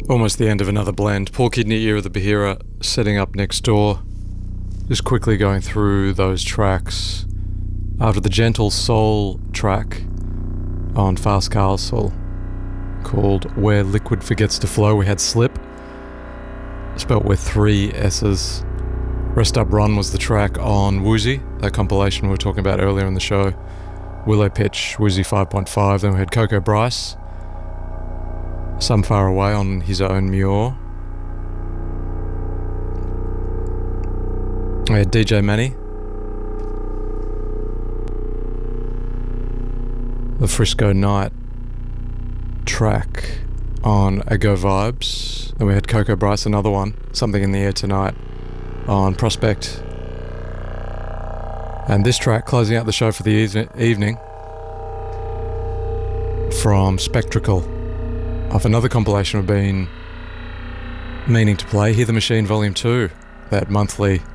Almost the end of another blend. Paul Kidney, Ear of the Bahira, setting up next door. Just quickly going through those tracks. After the Gentle Soul track on Fast Castle called Where Liquid Forgets to Flow, we had Slip, spelt with 3 S's. Rest Up Run was the track on Woozy, that compilation we were talking about earlier in the show. Willow Pitch, Woozy 5.5. Then we had Coco Bryce, Some Far Away on his own Muir. We had DJ Manny, the Frisco Night track on Ago Vibes. Then we had Coco Bryce, another one, Something in the Air Tonight on Prospect. And this track closing out the show for the evening from Spectrical, off another compilation we've been meaning to play, Hear the Machine Volume 2, that monthly